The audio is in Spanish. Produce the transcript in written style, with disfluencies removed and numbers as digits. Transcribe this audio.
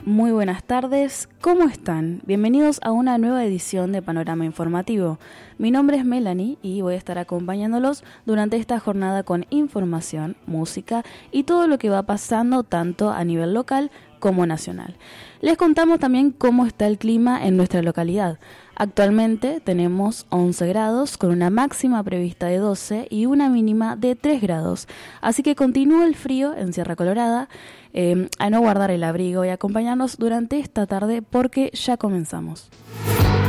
Muy buenas tardes, ¿cómo están? Bienvenidos a una nueva edición de Panorama Informativo. Mi nombre es Melanie y voy a estar acompañándolos durante esta jornada con información, música y todo lo que va pasando tanto a nivel local como nacional. Les contamos también cómo está el clima en nuestra localidad. Actualmente tenemos 11 grados con una máxima prevista de 12 y una mínima de 3 grados. Así que continúa el frío en Sierra Colorada. A no guardar el abrigo y acompañarnos durante esta tarde porque ya comenzamos.